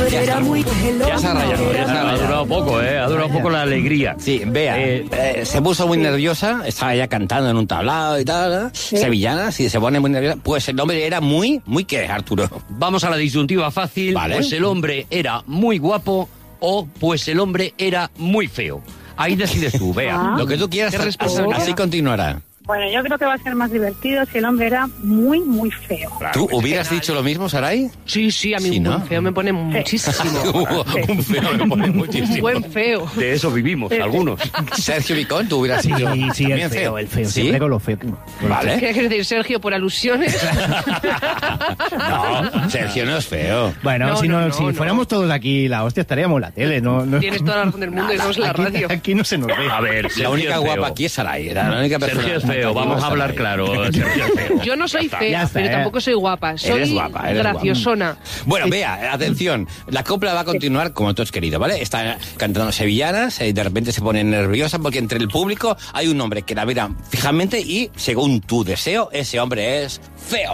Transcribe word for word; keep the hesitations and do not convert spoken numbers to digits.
era muy... Ya se ha rayado, ya se ha Ha rayado. durado poco, ¿eh? Ha durado poco la alegría. Sí, vea, Eh, eh, se puso muy nerviosa, estaba ya cantando en un tablado y tal, ¿eh? Sevillana, si se pone muy nerviosa, pues el hombre era muy, muy que Arturo. Vamos a la disyuntiva fácil. Vale. Pues el hombre era muy guapo o pues el hombre era muy feo. Ahí decides tú, vea. Ah. Lo que tú quieras, ¿Qué responsabilidad? así continuará. Bueno, yo creo que va a ser más divertido si el hombre era muy, muy feo. ¿Tú hubieras dicho lo mismo, Saray? Sí, sí, a mí Sí, un ¿no? buen feo me pone muchísimo. Un feo me pone Un muchísimo. buen feo. De eso vivimos, algunos. Sergio Vicón, tú hubieras Sí, dicho sí, el también feo, el feo. ¿Sí? Siempre con lo feo. Con lo Vale. ¿Qué quieres decir, Sergio, por alusiones? No, Sergio no es feo. Bueno, No, si, no, no, no, si no. fuéramos todos aquí, la hostia, estaríamos en la tele. No, no, Tienes toda la razón del mundo y somos la aquí, radio. aquí no se nos ve. A ver, La Sergio única es guapa feo. aquí es Saray, era la única persona. Sergio es feo, vamos a hablar claro. Sergio es feo. Yo no soy Ya está. fea, Ya está, pero eh. tampoco soy guapa. Soy Eres guapa, eres graciosona. Bueno, vea, atención, la copla va a continuar como tú has querido, ¿vale? Está cantando sevillanas y de repente se pone nerviosa porque entre el público hay un hombre que la mira fijamente y, según tu deseo, ese hombre es feo.